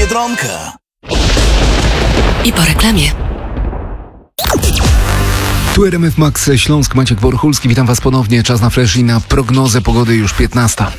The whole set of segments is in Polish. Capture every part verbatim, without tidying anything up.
Biedronka. I po reklamie. Tu R M F Max Śląsk, Maciek Borchulski. Witam Was ponownie. Czas na flash i na prognozę pogody już piętnasta.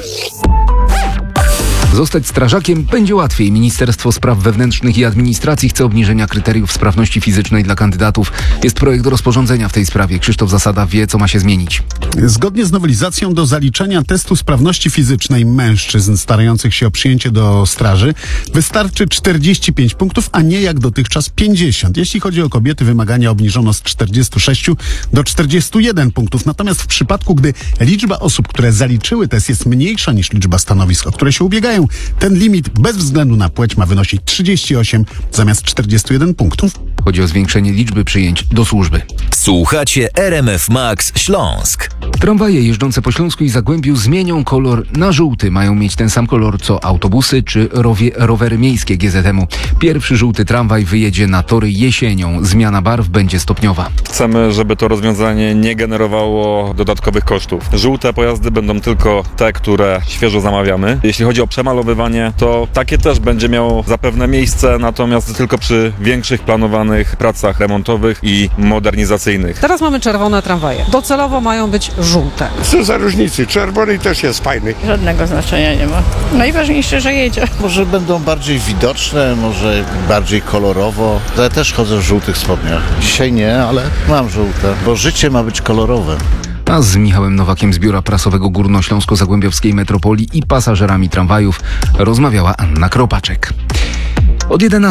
Zostać strażakiem będzie łatwiej. Ministerstwo Spraw Wewnętrznych i Administracji chce obniżenia kryteriów sprawności fizycznej dla kandydatów. Jest projekt rozporządzenia w tej sprawie. Krzysztof Zasada wie, co ma się zmienić. Zgodnie z nowelizacją do zaliczenia testu sprawności fizycznej mężczyzn starających się o przyjęcie do straży wystarczy czterdzieści pięć punktów, a nie jak dotychczas pięćdziesiąt. Jeśli chodzi o kobiety, wymagania obniżono z czterdziestu sześciu do czterdziestu jeden punktów. Natomiast w przypadku, gdy liczba osób, które zaliczyły test, jest mniejsza niż liczba stanowisk, o które się ubiegają, ten limit bez względu na płeć ma wynosić trzydzieści osiem zamiast czterdziestu jeden punktów. Chodzi o zwiększenie liczby przyjęć do służby. Słuchacie R M F Max Śląsk. Tramwaje jeżdżące po Śląsku i Zagłębiu zmienią kolor na żółty. Mają mieć ten sam kolor co autobusy czy rowie, rowery miejskie G Z M-u. Pierwszy żółty tramwaj wyjedzie na tory jesienią. Zmiana barw będzie stopniowa. Chcemy, żeby to rozwiązanie nie generowało dodatkowych kosztów. Żółte pojazdy będą tylko te, które świeżo zamawiamy. Jeśli chodzi o przemalowywanie, to takie też będzie miało zapewne miejsce, natomiast tylko przy większych planowanych pracach remontowych i modernizacyjnych. Teraz mamy czerwone tramwaje. Docelowo mają być żółte. Co za różnicy? Czerwony też jest fajny. Żadnego znaczenia nie ma. Najważniejsze, że jedzie. Może będą bardziej widoczne, może bardziej kolorowo. Ja też chodzę w żółtych spodniach. Dzisiaj nie, ale mam żółte, bo życie ma być kolorowe. A z Michałem Nowakiem z Biura Prasowego Górnośląsko-Zagłębiowskiej Metropolii i pasażerami tramwajów rozmawiała Anna Kropaczek. Od jedenastej